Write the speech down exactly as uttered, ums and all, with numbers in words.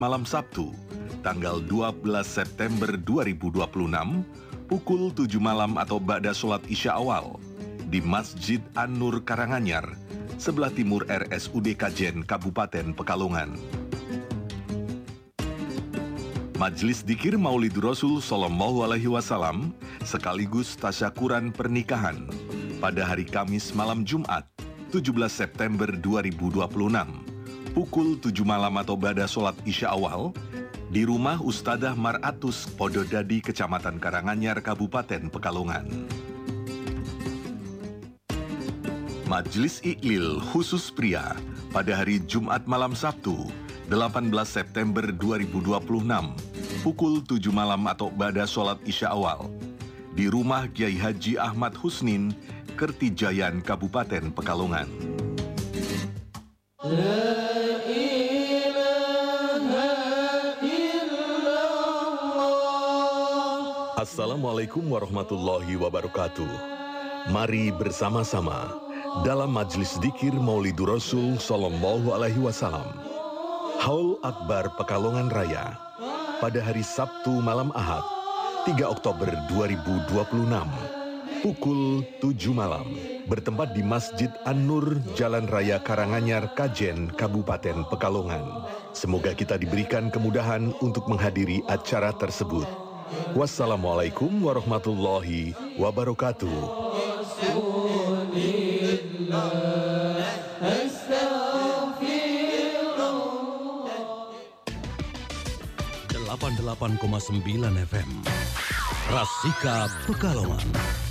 Malam Sabtu, tanggal dua belas September dua ribu dua puluh enam, pukul tujuh malam atau ba'da sholat Isya awal, di Masjid An-Nur Karanganyar, sebelah timur R S U D Kajen, Kabupaten Pekalongan. Majelis Dzikir Maulid Rasul Sallallahu Alaihi Wasallam sekaligus tasyakuran pernikahan pada hari Kamis malam Jumat, tujuh belas September dua ribu dua puluh enam, pukul tujuh malam atau ba'da sholat Isya awal, di rumah Ustadzah Maratus Pododadi, Kecamatan Karanganyar, Kabupaten Pekalongan. Majelis Iklil khusus pria pada hari Jumat malam Sabtu, delapan belas September dua ribu dua puluh enam, pukul tujuh malam atau ba'da sholat Isya awal, di rumah Kiai Haji Ahmad Husnin, Kertijayan, Kabupaten Pekalongan. Assalamualaikum warahmatullahi wabarakatuh. Mari bersama-sama dalam Majelis Dzikir Maulidur Rasul Sallallahu Alaihi Wasallam, Haul Akbar Pekalongan Raya, pada hari Sabtu malam Ahad, tiga Oktober dua ribu dua puluh enam, pukul tujuh malam, bertempat di Masjid An-Nur, Jalan Raya Karanganyar, Kajen, Kabupaten Pekalongan. Semoga kita diberikan kemudahan untuk menghadiri acara tersebut. Wassalamualaikum warahmatullahi wabarakatuh. delapan puluh delapan koma sembilan F M Rasika Pekalongan.